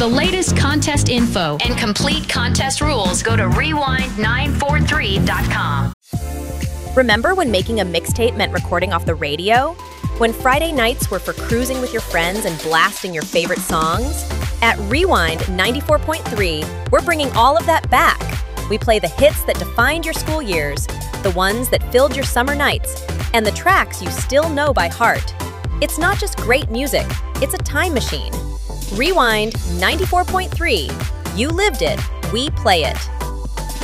the latest contest info and complete contest rules, go to rewind943.com. Remember when making a mixtape meant recording off the radio? When Friday nights were for cruising with your friends and blasting your favorite songs? At Rewind 94.3, we're bringing all of that back. We play the hits that defined your school years, the ones that filled your summer nights, and the tracks you still know by heart. It's not just great music, it's a time machine. Rewind 94.3. You lived it, we play it.